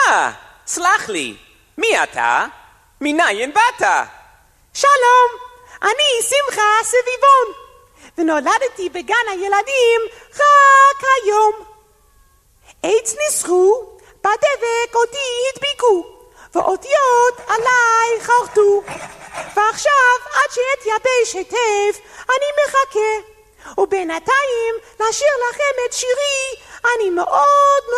סלח לי, מי אתה? מניין באת? שלום, אני שמחה סביבון, ונולדתי בגן הילדים רק היום. עץ ניסחו, בדבק אותי הדביקו, ואותיות עליי חרטו, ועכשיו עד שאתייבש היטב אני מחכה, ובינתיים לשיר לכם את שירי אני מאוד